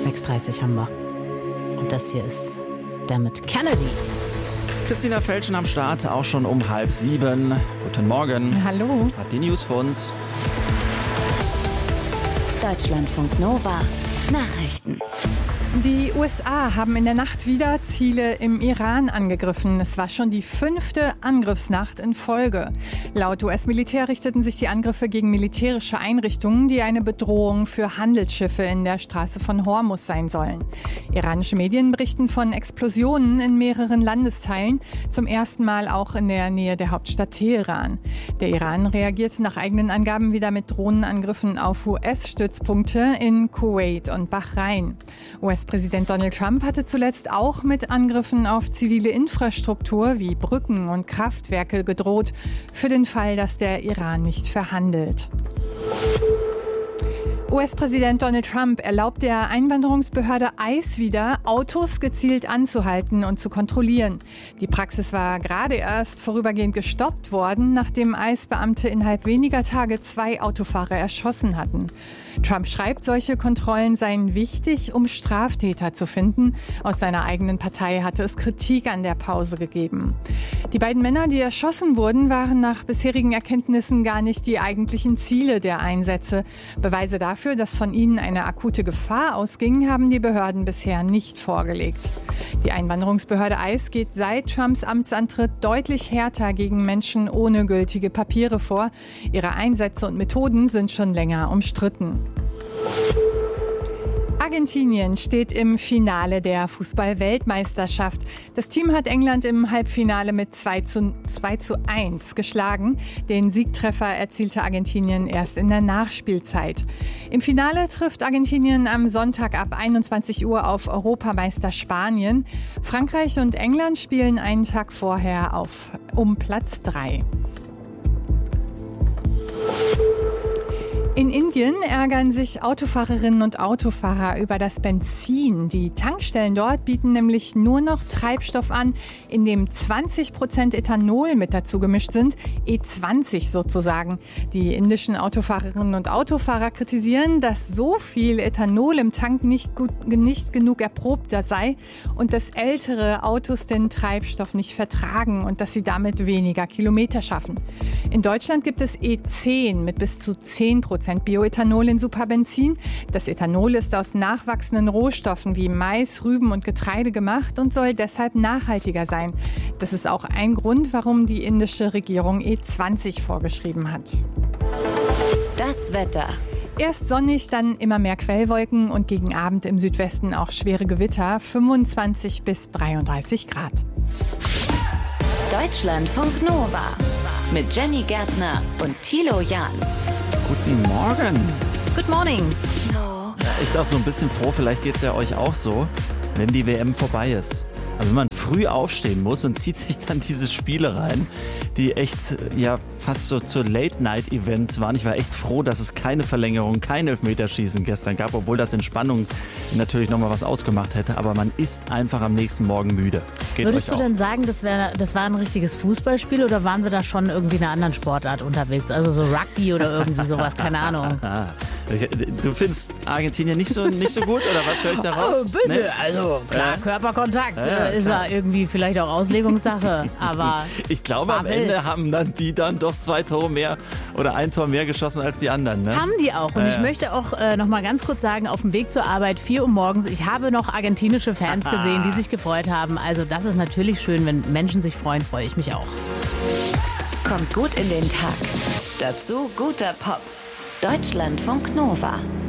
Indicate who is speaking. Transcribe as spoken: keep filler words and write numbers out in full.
Speaker 1: sechs Uhr dreißig haben wir. Und das hier ist Dermot Kennedy.
Speaker 2: Christina Felschen am Start, auch schon um halb sieben. Guten Morgen.
Speaker 1: Hallo.
Speaker 2: Hat die News für uns.
Speaker 3: Deutschlandfunk Nova. Nachrichten.
Speaker 4: Die U S A haben in der Nacht wieder Ziele im Iran angegriffen. Es war schon die fünfte Angriffsnacht in Folge. Laut U S-Militär richteten sich die Angriffe gegen militärische Einrichtungen, die eine Bedrohung für Handelsschiffe in der Straße von Hormuz sein sollen. Iranische Medien berichten von Explosionen in mehreren Landesteilen, zum ersten Mal auch in der Nähe der Hauptstadt Teheran. Der Iran reagierte nach eigenen Angaben wieder mit Drohnenangriffen auf U S-Stützpunkte in Kuwait und Bahrain. U S-Präsident Donald Trump hatte zuletzt auch mit Angriffen auf zivile Infrastruktur wie Brücken und Kraftwerke gedroht, für den Fall, dass der Iran nicht verhandelt. U S-Präsident Donald Trump erlaubt der Einwanderungsbehörde ICE wieder, Autos gezielt anzuhalten und zu kontrollieren. Die Praxis war gerade erst vorübergehend gestoppt worden, nachdem ICE-Beamte innerhalb weniger Tage zwei Autofahrer erschossen hatten. Trump schreibt, solche Kontrollen seien wichtig, um Straftäter zu finden. Aus seiner eigenen Partei hatte es Kritik an der Pause gegeben. Die beiden Männer, die erschossen wurden, waren nach bisherigen Erkenntnissen gar nicht die eigentlichen Ziele der Einsätze. Beweise dafür, dass von ihnen eine akute Gefahr ausging, haben die Behörden bisher nicht vorgelegt. Die Einwanderungsbehörde ICE geht seit Trumps Amtsantritt deutlich härter gegen Menschen ohne gültige Papiere vor. Ihre Einsätze und Methoden sind schon länger umstritten. Argentinien steht im Finale der Fußball-Weltmeisterschaft. Das Team hat England im Halbfinale mit zwei zu eins geschlagen. Den Siegtreffer erzielte Argentinien erst in der Nachspielzeit. Im Finale trifft Argentinien am Sonntag ab einundzwanzig Uhr auf Europameister Spanien. Frankreich und England spielen einen Tag vorher auf um Platz drei. In Indien ärgern sich Autofahrerinnen und Autofahrer über das Benzin. Die Tankstellen dort bieten nämlich nur noch Treibstoff an, in dem zwanzig Prozent Ethanol mit dazu gemischt sind, E zwanzig sozusagen. Die indischen Autofahrerinnen und Autofahrer kritisieren, dass so viel Ethanol im Tank nicht, gut, nicht genug erprobt sei und dass ältere Autos den Treibstoff nicht vertragen und dass sie damit weniger Kilometer schaffen. In Deutschland gibt es E zehn mit bis zu zehn Prozent Bioethanol in Superbenzin. Das Ethanol ist aus nachwachsenden Rohstoffen wie Mais, Rüben und Getreide gemacht und soll deshalb nachhaltiger sein. Das ist auch ein Grund, warum die indische Regierung E zwanzig vorgeschrieben hat.
Speaker 3: Das Wetter.
Speaker 4: Erst sonnig, dann immer mehr Quellwolken und gegen Abend im Südwesten auch schwere Gewitter, fünfundzwanzig bis dreiunddreißig Grad.
Speaker 3: Deutschlandfunk Nova mit Jenny Gärtner und Thilo Jahn.
Speaker 2: Guten Morgen.
Speaker 1: Good morning.
Speaker 3: No.
Speaker 2: Ja, ich darf so ein bisschen froh, vielleicht geht es ja euch auch so, wenn die W M vorbei ist. Also wenn man früh aufstehen muss und zieht sich dann diese Spiele rein, die echt ja fast so zu Late-Night-Events waren. Ich war echt froh, dass es keine Verlängerung, kein Elfmeterschießen gestern gab, obwohl das in Spannung natürlich nochmal was ausgemacht hätte. Aber man ist einfach am nächsten Morgen müde. Geht
Speaker 1: Würdest
Speaker 2: euch
Speaker 1: du
Speaker 2: auch?
Speaker 1: denn sagen, das, wär, das war ein richtiges Fußballspiel oder waren wir da schon irgendwie in einer anderen Sportart unterwegs? Also so Rugby oder irgendwie sowas, keine Ahnung.
Speaker 2: Du findest Argentinien nicht so, nicht so gut oder was höre ich da raus?
Speaker 1: Oh, ein bisschen.
Speaker 2: Nee?
Speaker 1: Also klar,
Speaker 2: Ja.
Speaker 1: Körperkontakt
Speaker 2: Ja, ja,
Speaker 1: äh, ist
Speaker 2: klar.
Speaker 1: ja irgendwie vielleicht auch Auslegungssache, aber
Speaker 2: Ich glaube, am
Speaker 1: war wild.
Speaker 2: Ende haben dann die dann doch zwei Tore mehr oder ein Tor mehr geschossen als die anderen. Ne?
Speaker 1: haben die auch. Und
Speaker 2: Ja,
Speaker 1: ich
Speaker 2: ja.
Speaker 1: möchte auch äh, noch mal ganz kurz sagen, auf dem Weg zur Arbeit, vier Uhr morgens, ich habe noch argentinische Fans gesehen, die sich gefreut haben. Also das ist natürlich schön, wenn Menschen sich freuen, freue ich mich auch.
Speaker 3: Kommt gut in den Tag. Dazu guter Pop. Deutschlandfunk Nova.